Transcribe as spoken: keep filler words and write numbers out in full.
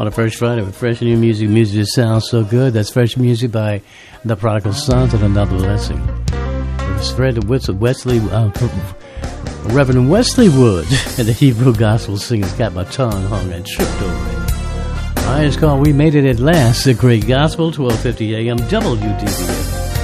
On the first Friday with fresh new music, music that sounds so good. That's fresh music by The Prodigal Sons and Another Blessing. It's Fred Wesley, uh, Reverend Wesley Wood and the Hebrew Gospel Singers got my tongue hung and tripped over it. All right, it's called We Made It at Last, the Great Gospel, twelve fifty a.m. W D B F.